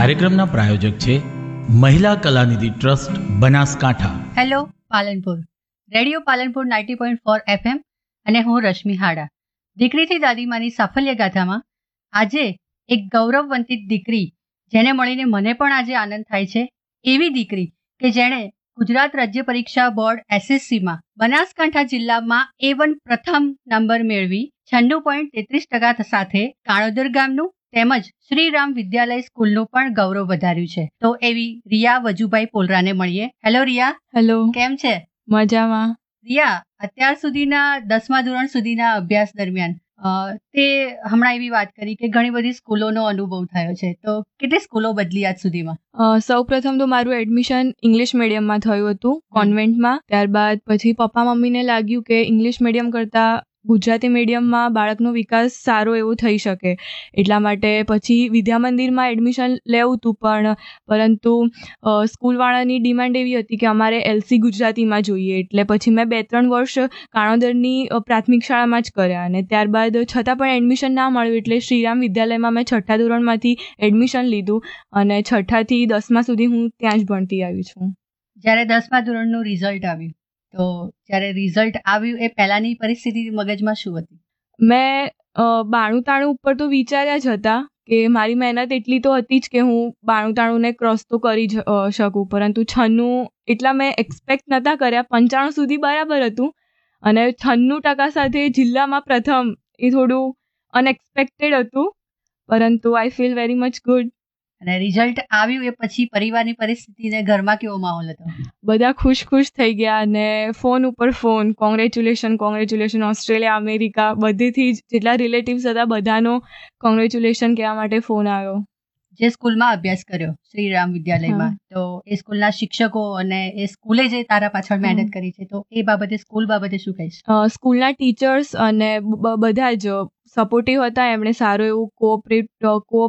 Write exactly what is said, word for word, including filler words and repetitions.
કાર્યક્રમના પ્રાયોજક છે મહિલા Kalanidhi trust Banaskantha. Hello Palanpur, radio Palanpur ninety point four FM અને હું રશ્મિ હાડા. દીકરીથી દાદીમાની સાફલ્ય ગાથામાં આજે એક ગૌરવવંતિત દીકરી જેને મળીને મને પણ આજે આનંદ થાય છે, એવી દીકરી કે જેણે ગુજરાત રાજ્ય પરીક્ષા બોર્ડ એસએસસીમાં બનાસકાંઠા જિલ્લામાં એ વન પ્રથમ નંબર મેળવી છન્નું પોઈન્ટ તેત્રીસ ટકા સાથે કાણોદર ગામનું તેમજ શ્રીરામ વિદ્યાલય સ્કૂલનું પણ ગૌરવ વધાર્યું છે. તો એવી રિયા વજુભાઈ પોલરાને મળીએ. હેલો રિયા. હેલો. કેમ છે? મજામાં. રિયા, અત્યાર સુધીના દસમા ધોરણ સુધીના અભ્યાસ દરમિયાન તે હમણાં એવી વાત કરી કે ઘણી બધી સ્કૂલોનો અનુભવ થયો છે, તો કેટલી સ્કૂલો બદલી આજ સુધીમાં? સૌ પ્રથમ તો મારું એડમિશન ઇંગ્લિશ મીડિયમમાં થયું હતું, કોન્વેન્ટમાં. ત્યારબાદ પછી પપ્પા મમ્મીને લાગ્યું કે ઇંગ્લિશ મીડિયમ કરતા ગુજરાતી મીડિયમમાં બાળકનો વિકાસ સારો એવો થઈ શકે, એટલા માટે પછી વિદ્યા મંદિરમાં એડમિશન લેવું હતું. પણ પરંતુ સ્કૂલવાળાની ડિમાન્ડ એવી હતી કે અમારે એલસી ગુજરાતીમાં જોઈએ, એટલે પછી મેં બે ત્રણ વર્ષ કાણોદરની પ્રાથમિક શાળામાં જ કર્યા. અને ત્યારબાદ છતાં પણ એડમિશન ના મળ્યું, એટલે શ્રીરામ વિદ્યાલયમાં મેં છઠ્ઠા ધોરણમાંથી એડમિશન લીધું અને છઠ્ઠાથી દસમા સુધી હું ત્યાં જ ભણતી આવી છું. જ્યારે દસમા ધોરણનું રિઝલ્ટ આવ્યું, તો જ્યારે રિઝલ્ટ આવ્યું એ પહેલાની પરિસ્થિતિ મગજમાં શું હતી? મેં બાણું તાણું ઉપર તો વિચાર્યા જ હતા કે મારી મહેનત એટલી તો હતી જ કે હું બાણું તાણુંને ક્રોસ તો કરી જ શકું, પરંતુ છન્નું એટલા મેં એક્સપેક્ટ નહોતા કર્યા. પંચાણું સુધી બરાબર હતું અને છન્નું ટકા સાથે જિલ્લામાં પ્રથમ એ થોડું અનએક્સપેક્ટેડ હતું, પરંતુ I feel very much good. અને રિઝલ્ટ આવ્યું એ પછી પરિવારની પરિસ્થિતિને ઘરમાં કેવો માહોલ હતો? બધા ખુશ ખુશ થઈ ગયા અને ફોન ઉપર phone, congratulation congratulation, Australia, America, બધેથી જ જેટલા રિલેટિવ્સ હતા બધાનો કોંગ્રેચ્યુલેશન કહેવા માટે ફોન આવ્યો. જે સ્કૂલમાં અભ્યાસ કર્યો શ્રીરામ વિદ્યાલયમાં, તો એ સ્કૂલના શિક્ષકો અને એ સ્કૂલે જે તારા પાછળ મહેનત કરી છે, તો એ બાબતે સ્કૂલ બાબતે શું કહીશ? સ્કૂલના ટીચર્સ અને બધા જ સપોર્ટિવ હતા. એમણે સારું એવું કોઓપરેટ કો